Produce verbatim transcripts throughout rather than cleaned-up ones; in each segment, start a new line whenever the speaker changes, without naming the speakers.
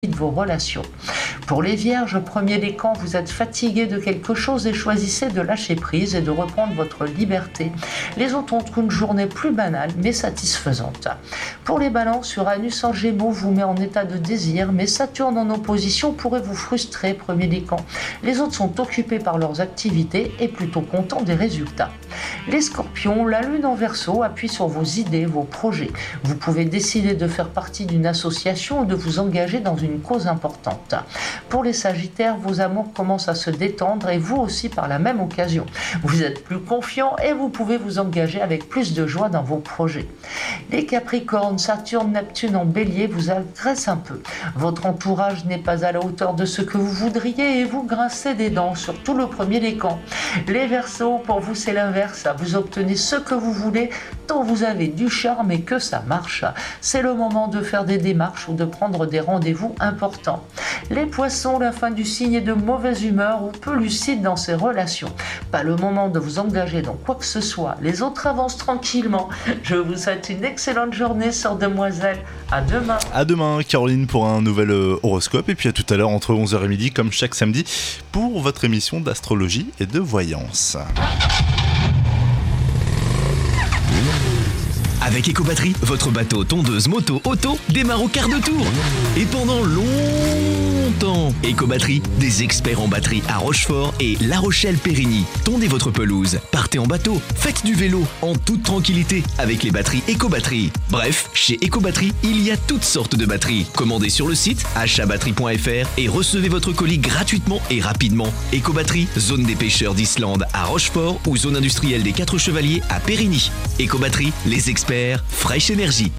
de vos relations. Pour les Vierges, premier décan, vous êtes fatigué de quelque chose et choisissez de lâcher prise et de reprendre votre liberté. Les autres ont une journée plus banale mais satisfaisante. Pour les Balances, Uranus en Gémeaux vous met en état de désir, mais Saturne en opposition pourrait vous frustrer, premier décan. Les autres sont occupés par leurs activités et plutôt contents des résultats. Les Scorpions, la Lune en Verseau appuie sur vos idées, vos projets. Vous pouvez décider de faire partie d'une association ou de vous engager dans une cause importante. Pour les Sagittaires, vos amours commencent à se détendre et vous aussi par la même occasion. Vous êtes plus confiant et vous pouvez vous engager avec plus de joie dans vos projets. Les Capricornes, Saturne, Neptune en Bélier vous agressent un peu. Votre entourage n'est pas à la hauteur de ce que vous voudriez et vous grincez des dents, surtout le premier décan. Les Verseaux, pour vous c'est l'inverse. Vous obtenez ce que vous voulez tant vous avez du charme et que ça marche. C'est le moment de faire des démarches ou de prendre des rendez-vous importants. Les Poissons, la fin du signe est de mauvaise humeur ou peu lucide dans ses relations. Pas le moment de vous engager dans quoi que ce soit. Les autres avancent tranquillement. Je vous souhaite une excellente journée, sœur demoiselle. À demain.
À demain, Caroline, pour un nouvel euh, horoscope. Et puis à tout à l'heure entre onze heures et midi, comme chaque samedi, pour votre émission d'astrologie et de voyance.
Avec Ecobatterie, votre bateau, tondeuse, moto, auto démarre au quart de tour. Et pendant longtemps, Ecobatterie, des experts en batterie à Rochefort et La Rochelle-Périgny. Tondez votre pelouse, partez en bateau, faites du vélo en toute tranquillité avec les batteries Ecobatterie. Bref, chez Ecobatterie, il y a toutes sortes de batteries. Commandez sur le site achat batterie point f r et recevez votre colis gratuitement et rapidement. Ecobatterie, zone des pêcheurs d'Islande à Rochefort ou zone industrielle des Quatre Chevaliers à Périgny. Ecobatterie, les experts Fresh Energy.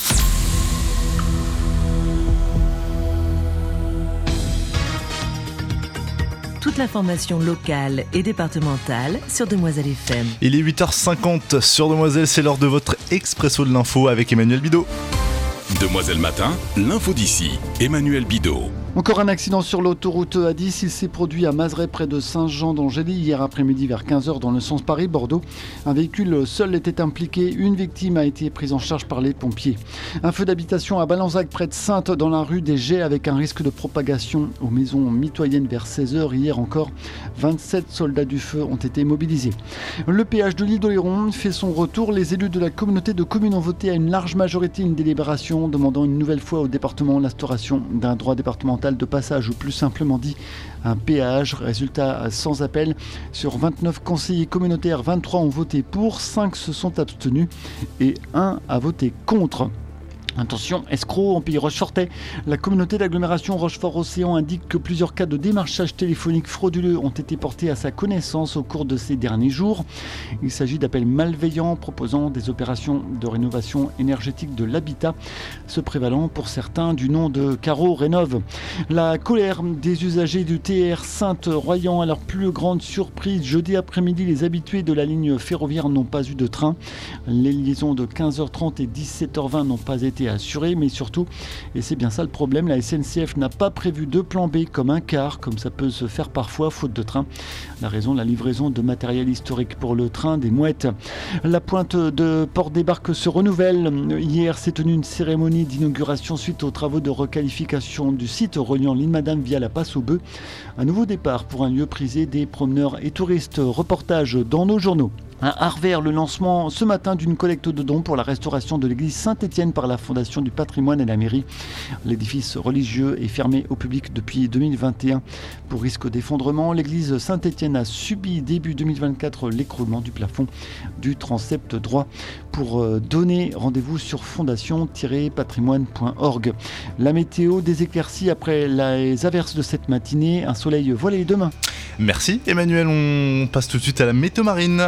Toute l'information locale et départementale sur Demoiselle F M.
Il est huit heures cinquante sur Demoiselle, c'est l'heure de votre Expresso de l'info avec Emmanuel Bidot.
Demoiselle Matin, l'info d'ici, Emmanuel Bidot.
Encore un accident sur l'autoroute A dix, il s'est produit à Mazeray près de Saint-Jean-d'Angély hier après-midi vers quinze heures dans le sens Paris-Bordeaux. Un véhicule seul était impliqué, une victime a été prise en charge par les pompiers. Un feu d'habitation à Balanzac près de Saintes dans la rue des Gets avec un risque de propagation aux maisons mitoyennes vers seize heures. Hier encore, vingt-sept soldats du feu ont été mobilisés. Le péage de l'île d'Oléron fait son retour. Les élus de la communauté de communes ont voté à une large majorité une délibération demandant une nouvelle fois au département l'instauration d'un droit départemental de passage, ou plus simplement dit un péage. Résultat sans appel, sur vingt-neuf conseillers communautaires, vingt-trois ont voté pour, cinq se sont abstenus et un a voté contre. Attention, escroc en pays rochefortais. La communauté d'agglomération Rochefort-Océan indique que plusieurs cas de démarchage téléphonique frauduleux ont été portés à sa connaissance au cours de ces derniers jours. Il s'agit d'appels malveillants proposant des opérations de rénovation énergétique de l'habitat, se prévalant pour certains du nom de Caro Rénov. La colère des usagers du T R Sainte-Royan à leur plus grande surprise. Jeudi après-midi, les habitués de la ligne ferroviaire n'ont pas eu de train. Les liaisons de quinze heures trente et dix-sept heures vingt n'ont pas été assuré, mais surtout, et c'est bien ça le problème, la S N C F n'a pas prévu de plan B comme un car, comme ça peut se faire parfois faute de train. La raison, la livraison de matériel historique pour le train des Mouettes. La pointe de Port-des-Barques se renouvelle. Hier s'est tenue une cérémonie d'inauguration suite aux travaux de requalification du site reliant l'île Madame via la passe aux bœufs. Un nouveau départ pour un lieu prisé des promeneurs et touristes. Reportage dans nos journaux. À Arvers, le lancement ce matin d'une collecte de dons pour la restauration de l'église Saint-Étienne par la Fondation du patrimoine et la mairie. L'édifice religieux est fermé au public depuis deux mille vingt et un pour risque d'effondrement. L'église Saint-Étienne a subi début deux mille vingt-quatre l'écroulement du plafond du transept droit. Pour donner, rendez-vous sur fondation tiret patrimoine point org. La météo, des éclaircies après les averses de cette matinée, un soleil voilé demain.
Merci Emmanuel, on passe tout de suite à la météo marine.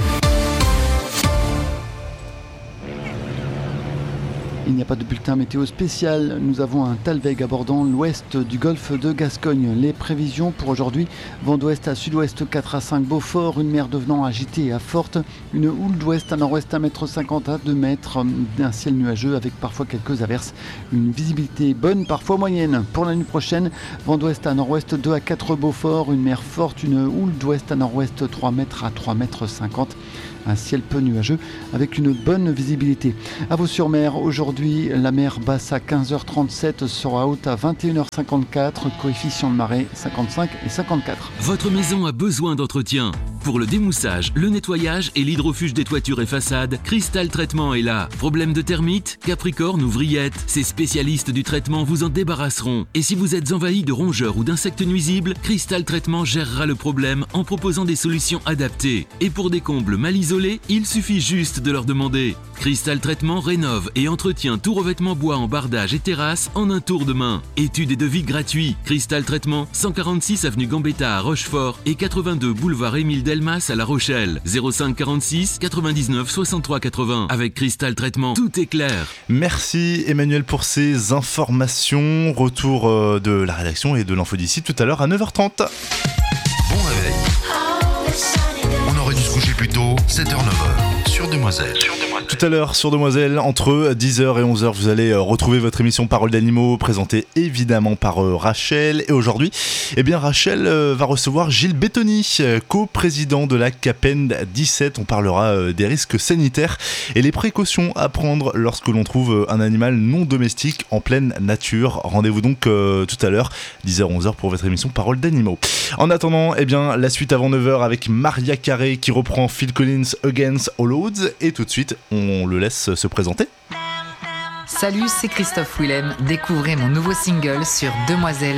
Il n'y a pas de bulletin météo spécial. Nous avons un Talweg abordant l'ouest du golfe de Gascogne. Les prévisions pour aujourd'hui: vent d'ouest à sud-ouest quatre à cinq Beaufort, une mer devenant agitée et à forte, une houle d'ouest à nord-ouest un mètre cinquante à deux mètres, un ciel nuageux avec parfois quelques averses, une visibilité bonne, parfois moyenne. Pour la nuit prochaine, vent d'ouest à nord-ouest deux à quatre Beaufort, une mer forte, une houle d'ouest à nord-ouest trois mètres à trois mètres cinquante. un ciel peu nuageux avec une bonne visibilité. À Vaux-sur-Mer, aujourd'hui, la mer basse à quinze heures trente-sept sera haute à vingt et une heures cinquante-quatre, coefficient de marée cinquante-cinq et cinquante-quatre.
Votre maison a besoin d'entretien. Pour le démoussage, le nettoyage et l'hydrofuge des toitures et façades, Crystal Traitement est là. Problème de termites, capricorne ou vrillettes, ces spécialistes du traitement vous en débarrasseront. Et si vous êtes envahi de rongeurs ou d'insectes nuisibles, Crystal Traitement gérera le problème en proposant des solutions adaptées. Et pour des combles mal isolés, il suffit juste de leur demander. Crystal Traitement rénove et entretient tout revêtement bois en bardage et terrasse en un tour de main. Études et devis gratuits. Crystal Traitement, cent quarante-six avenue Gambetta à Rochefort et quatre-vingt-deux boulevard Émile Delmas à La Rochelle. zéro cinq quarante-six quatre-vingt-dix-neuf soixante-trois quatre-vingts. Avec Crystal Traitement, tout est clair.
Merci Emmanuel pour ces informations. Retour euh, de la rédaction et de l'info d'ici tout à l'heure à neuf heures trente.
Bon réveil. On aurait dû se coucher plus tôt, sept heures neuf heures, sur Demoiselle.
Tout à l'heure sur Demoiselle, entre dix heures et onze heures, vous allez retrouver votre émission Parole d'animaux, présentée évidemment par Rachel. Et aujourd'hui, eh bien Rachel va recevoir Gilles Bettoni, co-président de la CAPEN dix-sept. On parlera des risques sanitaires et les précautions à prendre lorsque l'on trouve un animal non domestique en pleine nature. Rendez-vous donc euh, tout à l'heure, dix heures onze heures, pour votre émission Parole d'animaux. En attendant, eh bien, la suite avant neuf heures avec Maria Carey qui reprend Phil Collins Against All Odds. Et tout de suite, on le laisse se présenter.
Salut, c'est Christophe Willem. Découvrez mon nouveau single sur Demoiselle